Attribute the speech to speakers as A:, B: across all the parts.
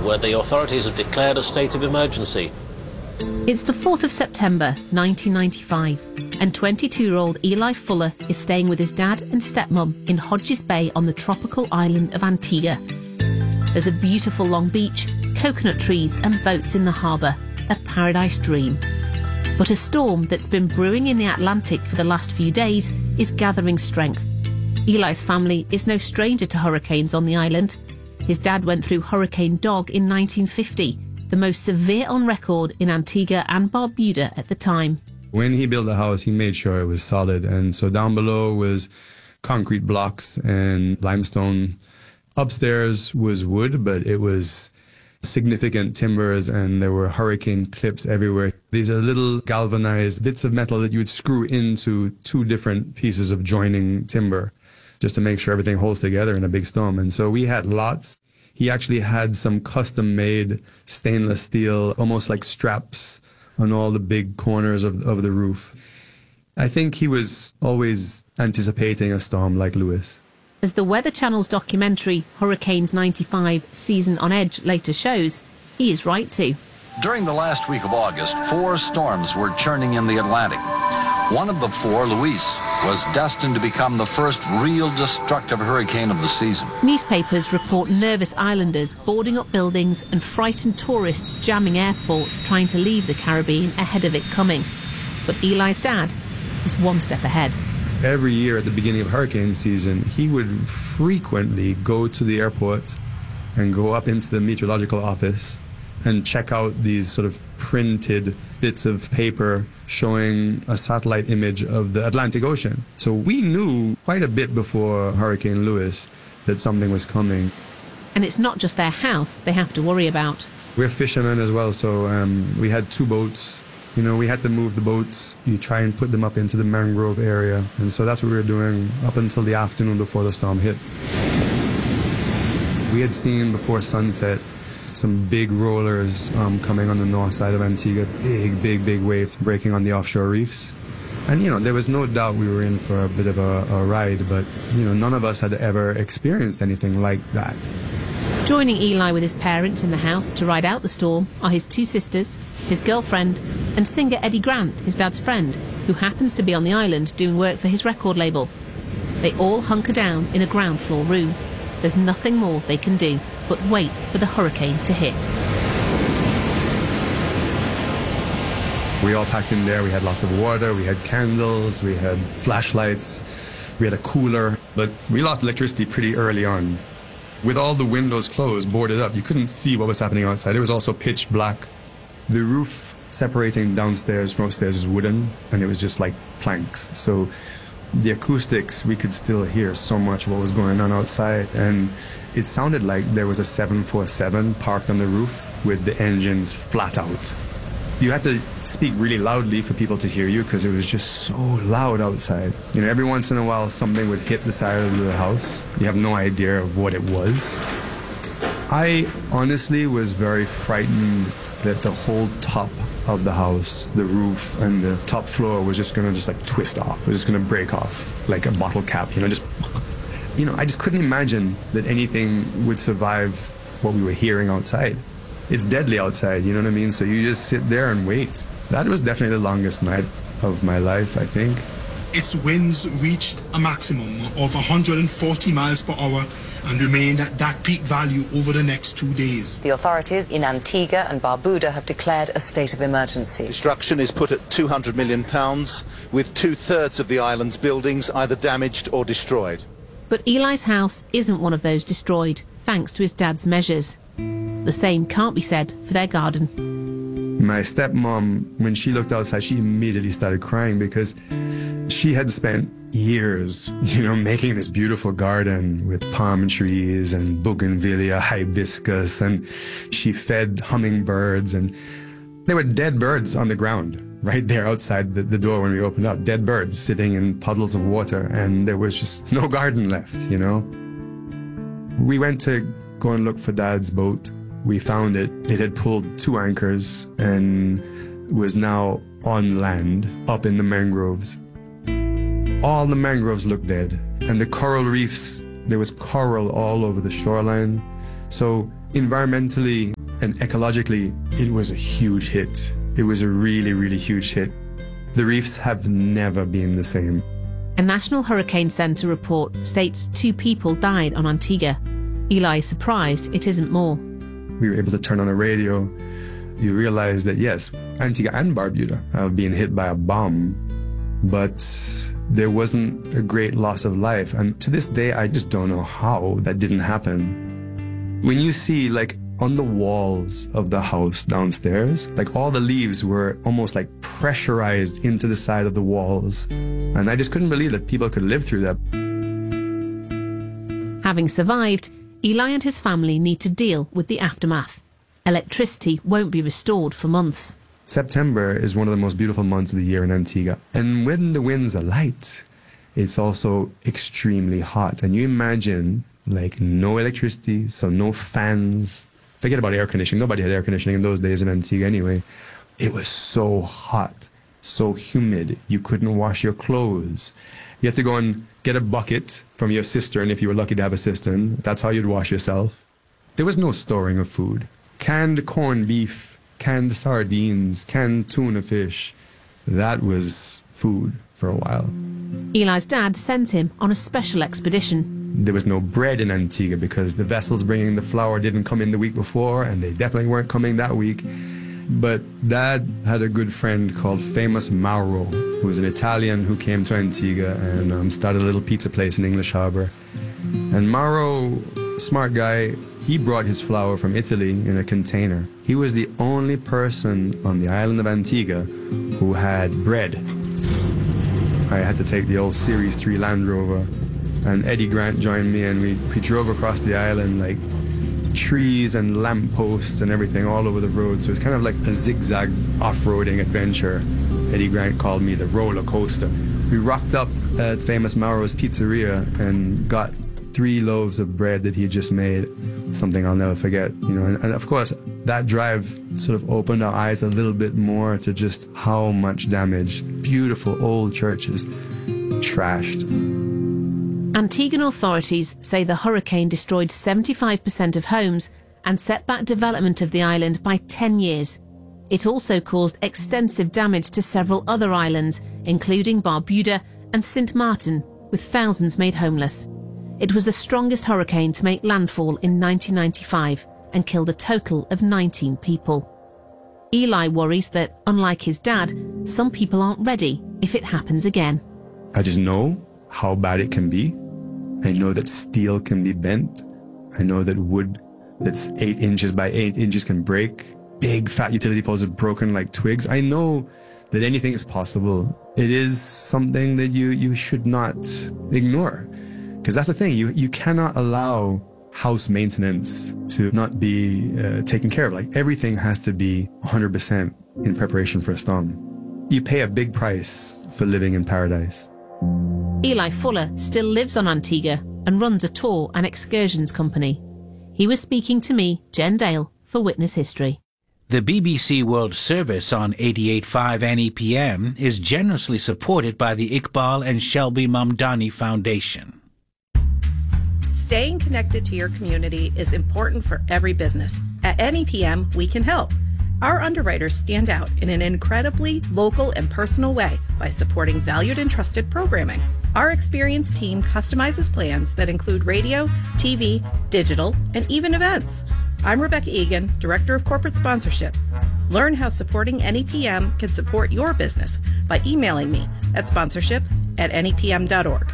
A: where the authorities have declared a state of emergency.
B: It's the 4th of September 1995 and 22-year-old Eli Fuller is staying with his dad and stepmum in Hodges Bay on the tropical island of Antigua. There's a beautiful long beach, coconut trees and boats in the harbour, a paradise dream. But a storm that's been brewing in the Atlantic for the last few days is gathering strength. Eli's family is no stranger to hurricanes on the island. His dad went through Hurricane Dog in 1950, the most severe on record in Antigua and Barbuda at the time.
C: When he built the house, he made sure it was solid. And so down below was concrete blocks and limestone. Upstairs was wood, but it was significant timbers and there were hurricane clips everywhere. These are little galvanized bits of metal that you would screw into two different pieces of joining timber just to make sure everything holds together in a big storm. And so we had lots. He actually had some custom-made stainless steel, almost like straps on all the big corners of the roof. I think he was always anticipating a storm like Lewis.
B: As the Weather Channel's documentary Hurricanes 95 Season on Edge later shows, he is right to.
D: During the last week of August, 4 storms were churning in the Atlantic. One of the 4, Luis, was destined to become the first real destructive hurricane of the season.
B: Newspapers report nervous islanders boarding up buildings and frightened tourists jamming airports trying to leave the Caribbean ahead of it coming. But Eli's dad is one step ahead.
C: Every year at the beginning of hurricane season, he would frequently go to the airport and go up into the meteorological office and check out these sort of printed bits of paper showing a satellite image of the Atlantic Ocean. So we knew quite a bit before Hurricane Lewis that something was coming.
B: And it's not just their house they have to worry about.
C: We're fishermen as well, so we had 2 boats. You know, we had to move the boats. You try and put them up into the mangrove area. And so that's what we were doing up until the afternoon before the storm hit. We had seen before sunset some big rollers coming on the north side of Antigua, big waves breaking on the offshore reefs. And, you know, there was no doubt we were in for a bit of a ride, but, you know, none of us had ever experienced anything like that.
B: Joining Eli with his parents in the house to ride out the storm are his 2 sisters, his girlfriend, and singer Eddie Grant, his dad's friend, who happens to be on the island doing work for his record label. They all hunker down in a ground floor room. There's nothing more they can do but wait for the hurricane to hit.
C: We all packed in there. We had lots of water, we had candles, we had flashlights, we had a cooler, but we lost electricity pretty early on. With all the windows closed, boarded up, you couldn't see what was happening outside. It was also pitch black. The roof separating downstairs from upstairs is wooden, and it was just like planks. So the acoustics, we could still hear so much what was going on outside, and it sounded like there was a 747 parked on the roof with the engines flat out. You had to speak really loudly for people to hear you because it was just so loud outside. You know, every once in a while something would hit the side of the house. You have no idea of what it was. I honestly was very frightened that the whole top of the house, the roof and the top floor was just going to just like twist off. It was just going to break off like a bottle cap, you know, just, you know, I just couldn't imagine that anything would survive what we were hearing outside. It's deadly outside, you know what I mean? So you just sit there and wait. That was definitely the longest night of my life, I think.
E: Its winds reached a maximum of 140 miles per hour and remained at that peak value over the next 2 days.
F: The authorities in Antigua and Barbuda have declared a state of emergency.
G: Destruction is put at £200 million, with 2/3 of the island's buildings either damaged or destroyed.
B: But Eli's house isn't one of those destroyed, thanks to his dad's measures. The same can't be said for their garden.
C: My stepmom, when she looked outside, she immediately started crying because she had spent years, you know, making this beautiful garden with palm trees and bougainvillea, hibiscus, and she fed hummingbirds, and there were dead birds on the ground right there outside the door when we opened up, dead birds sitting in puddles of water, and there was just no garden left, you know. We went to go and look for Dad's boat. We found it. It had pulled 2 anchors and was now on land up in the mangroves. All the mangroves looked dead, and the coral reefs, there was coral all over the shoreline. So environmentally, And ecologically, it was a huge hit. It was a really, really huge hit. The reefs have never been the same.
B: A National Hurricane Centre report states 2 people died on Antigua. Eli is surprised it isn't more.
C: We were able to turn on a radio. You realize that, yes, Antigua and Barbuda have been hit by a bomb, but there wasn't a great loss of life. And to this day, I just don't know how that didn't happen. When you see, like, on the walls of the house downstairs, like, all the leaves were almost like pressurized into the side of the walls. And I just couldn't believe that people could live through that.
B: Having survived, Eli and his family need to deal with the aftermath. Electricity won't be restored for months.
C: September is one of the most beautiful months of the year in Antigua. And when the winds are light, it's also extremely hot. And you imagine, like, no electricity, so no fans. Forget about air conditioning. Nobody had air conditioning in those days in Antigua anyway. It was so hot, so humid. You couldn't wash your clothes. You had to go and get a bucket from your cistern if you were lucky to have a cistern. That's how you'd wash yourself. There was no storing of food. Canned corned beef, canned sardines, canned tuna fish. That was food for a while.
B: Eli's dad sent him on a special expedition.
C: There was no bread in Antigua because the vessels bringing the flour didn't come in the week before, and they definitely weren't coming that week. But Dad had a good friend called Famous Mauro, who was an Italian who came to Antigua and started a little pizza place in English Harbor. And Mauro, smart guy, he brought his flour from Italy in a container. He was the only person on the island of Antigua who had bread. I had to take the old Series 3 Land Rover, and Eddie Grant joined me, and we drove across the island, like trees and lampposts and everything all over the road. So it's kind of like a zigzag off-roading adventure. Eddie Grant called me the roller coaster. We rocked up at Famous Mauro's Pizzeria and got 3 loaves of bread that he had just made. Something I'll never forget, you know. And of course, that drive sort of opened our eyes a little bit more to just how much damage. Beautiful old churches trashed.
B: Antiguan authorities say the hurricane destroyed 75% of homes and set back development of the island by 10 years. It also caused extensive damage to several other islands, including Barbuda and Sint Maarten, with thousands made homeless. It was the strongest hurricane to make landfall in 1995 and killed a total of 19 people. Eli worries that, unlike his dad, some people aren't ready if it happens again.
C: I just know how bad it can be. I know that steel can be bent. I know that wood that's 8 inches by 8 inches can break. Big fat utility poles are broken like twigs. I know that anything is possible. It is something that you should not ignore. Because that's the thing, you cannot allow house maintenance to not be taken care of. Like, everything has to be 100% in preparation for a storm. You pay a big price for living in paradise.
B: Eli Fuller still lives on Antigua and runs a tour and excursions company. He was speaking to me, Jen Dale, for Witness History.
H: The BBC World Service on 88.5 NEPM is generously supported by the Iqbal and Shelby Mamdani Foundation.
I: Staying connected to your community is important for every business. At NEPM, we can help. Our underwriters stand out in an incredibly local and personal way by supporting valued and trusted programming. Our experienced team customizes plans that include radio, TV, digital, and even events. I'm Rebecca Egan, Director of Corporate Sponsorship. Learn how supporting NEPM can support your business by emailing me at sponsorship@nepm.org.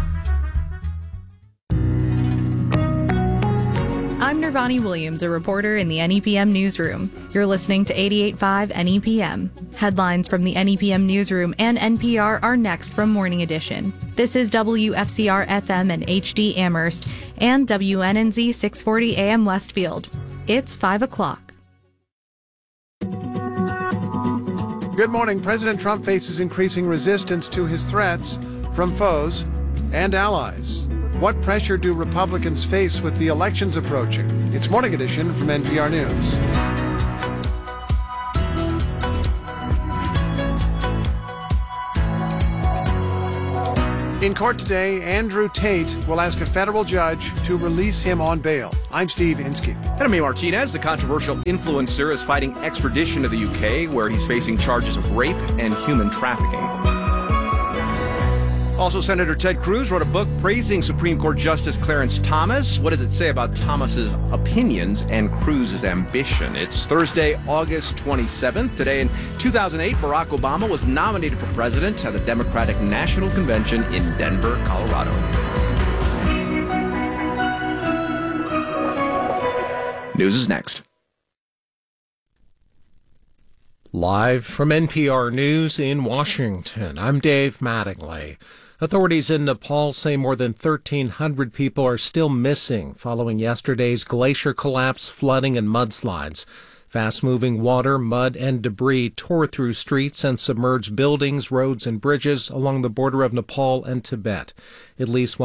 J: I'm Nirvani Williams, a reporter in the NEPM newsroom. You're listening to 88.5 NEPM. Headlines from the NEPM newsroom and NPR are next from Morning Edition. This is WFCR FM and HD Amherst and WNNZ 640 AM Westfield. It's 5 o'clock.
K: Good morning. President Trump faces increasing resistance to his threats from foes and allies. What pressure do Republicans face with the elections approaching? It's Morning Edition from NPR News. In court today, Andrew Tate will ask a federal judge to release him on bail. I'm Steve Inskeep.
L: And I'm May Martinez. The controversial influencer is fighting extradition to the UK, where he's facing charges of rape and human trafficking. Also, Senator Ted Cruz wrote a book praising Supreme Court Justice Clarence Thomas. What does it say about Thomas's opinions and Cruz's ambition? It's Thursday, August 27th. Today in 2008, Barack Obama was nominated for president at the Democratic National Convention in Denver, Colorado. News is next.
M: Live from NPR News in Washington, I'm Dave Mattingly. Authorities in Nepal say more than 1,300 people are still missing following yesterday's glacier collapse, flooding, and mudslides. Fast-moving water, mud, and debris tore through streets and submerged buildings, roads, and bridges along the border of Nepal and Tibet. At least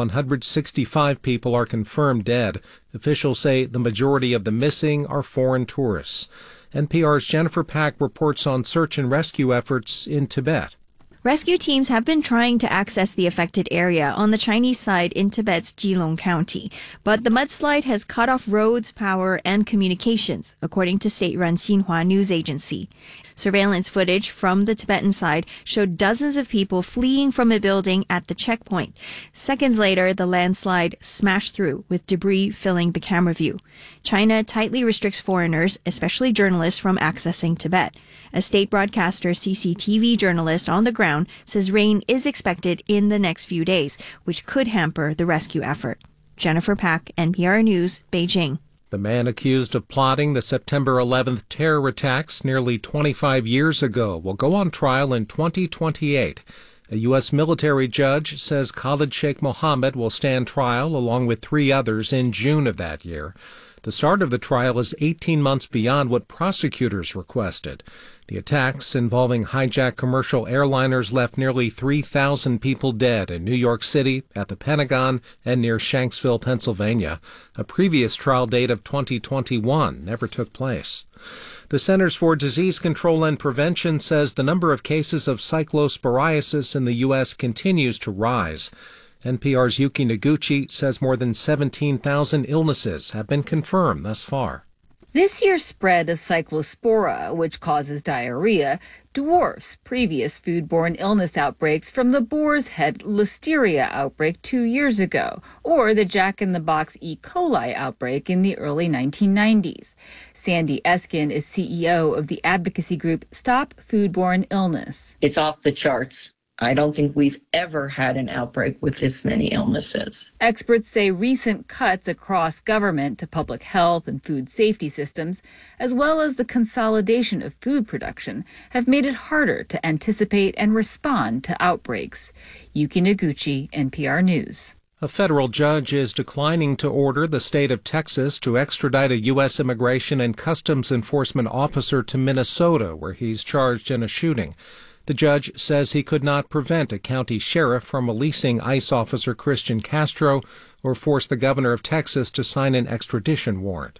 M: 165 people are confirmed dead. Officials say the majority of the missing are foreign tourists. NPR's Jennifer Pack reports on search and rescue efforts in Tibet.
N: Rescue teams have been trying to access the affected area on the Chinese side in Tibet's Jilong County, but the mudslide has cut off roads, power, and communications, according to state-run Xinhua news agency. Surveillance footage from the Tibetan side showed dozens of people fleeing from a building at the checkpoint. Seconds later, the landslide smashed through, with debris filling the camera view. China tightly restricts foreigners, especially journalists, from accessing Tibet. A state broadcaster CCTV journalist on the ground says rain is expected in the next few days, which could hamper the rescue effort. Jennifer Pack, NPR News, Beijing.
M: The man accused of plotting the September 11th terror attacks nearly 25 years ago will go on trial in 2028. A U.S. military judge says Khalid Sheikh Mohammed will stand trial along with 3 others in June of that year. The start of the trial is 18 months beyond what prosecutors requested. The attacks involving hijacked commercial airliners left nearly 3,000 people dead in New York City, at the Pentagon, and near Shanksville, Pennsylvania. A previous trial date of 2021 never took place. The Centers for Disease Control and Prevention says the number of cases of cyclosporiasis in the U.S. continues to rise. NPR's Yuki Noguchi says more than 17,000 illnesses have been confirmed thus far.
O: This year's spread of cyclospora, which causes diarrhea, dwarfs previous foodborne illness outbreaks from the Boar's Head Listeria outbreak 2 years ago, or the Jack-in-the-Box E. coli outbreak in the early 1990s. Sandy Eskin is CEO of the advocacy group Stop Foodborne Illness.
P: It's off the charts. I don't think we've ever had an outbreak with this many illnesses.
O: Experts say recent cuts across government to public health and food safety systems, as well as the consolidation of food production, have made it harder to anticipate and respond to outbreaks. Yuki Noguchi, NPR News.
M: A federal judge is declining to order the state of Texas to extradite a U.S. Immigration and Customs Enforcement officer to Minnesota, where he's charged in a shooting. The judge says he could not prevent a county sheriff from releasing ICE officer Christian Castro or force the governor of Texas to sign an extradition warrant.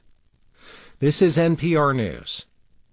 M: This is NPR News.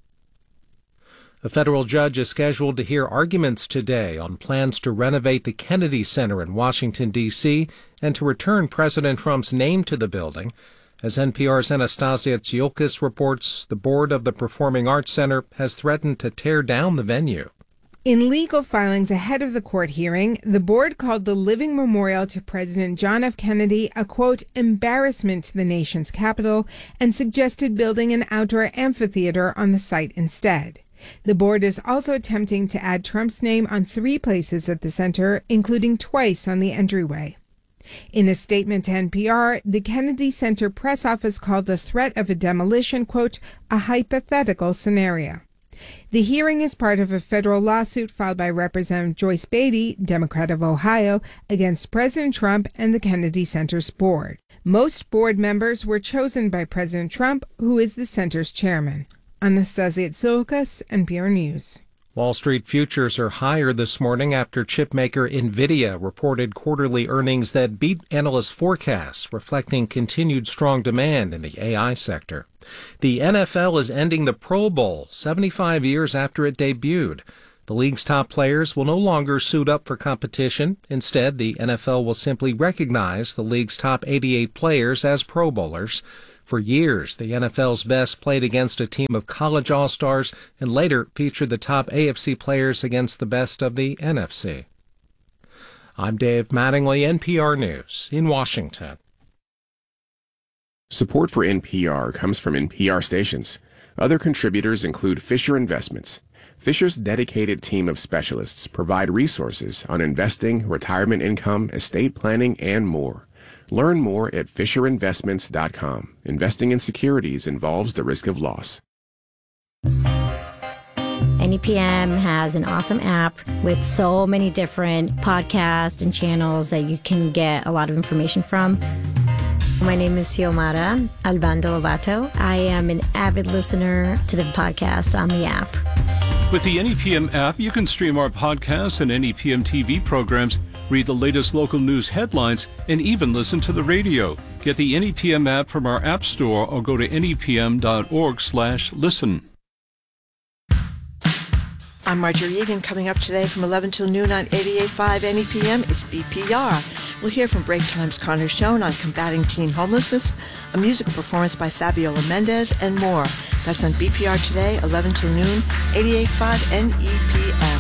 M: A federal judge is scheduled to hear arguments today on plans to renovate the Kennedy Center in Washington, D.C., and to return President Trump's name to the building. As NPR's Anastasia Tsiolkas reports, the board of the Performing Arts Center has threatened to tear down the venue.
Q: In legal filings ahead of the court hearing, the board called the living memorial to President John F. Kennedy a, quote, embarrassment to the nation's capital, and suggested building an outdoor amphitheater on the site instead. The board is also attempting to add Trump's name on 3 places at the center, including twice on the entryway. In a statement to NPR, the Kennedy Center press office called the threat of a demolition, quote, a hypothetical scenario. The hearing is part of a federal lawsuit filed by Representative Joyce Beatty, Democrat of Ohio, against President Trump and the Kennedy Center's board. Most board members were chosen by President Trump, who is the center's chairman. Anastasia Tsiolkas, NPR News.
M: Wall Street futures are higher this morning after chipmaker NVIDIA reported quarterly earnings that beat analyst forecasts, reflecting continued strong demand in the AI sector. The NFL is ending the Pro Bowl 75 years after it debuted. The league's top players will no longer suit up for competition. Instead, the NFL will simply recognize the league's top 88 players as Pro Bowlers. For years, the NFL's best played against a team of college all-stars and later featured the top AFC players against the best of the NFC. I'm Dave Mattingly, NPR News in Washington.
R: Support for NPR comes from NPR stations. Other contributors include Fisher Investments. Fisher's dedicated team of specialists provide resources on investing, retirement income, estate planning, and more. Learn more at FisherInvestments.com. Investing in securities involves the risk of loss.
S: NEPM has an awesome app with so many different podcasts and channels that you can get a lot of information from. My name is Xiomara Albando Lobato. I am an avid listener to the podcast on the app.
T: With the NEPM app, you can stream our podcasts and NEPM TV programs, read the latest local news headlines, and even listen to the radio. Get the NEPM app from our app store or go to nepm.org/listen.
U: I'm Marjorie Egan. Coming up today from 11 till noon on 88.5 NEPM is BPR. We'll hear from Break Time's Connor Schoen on combating teen homelessness, a musical performance by Fabiola Mendez, and more. That's on BPR today, 11 till noon, 88.5 NEPM.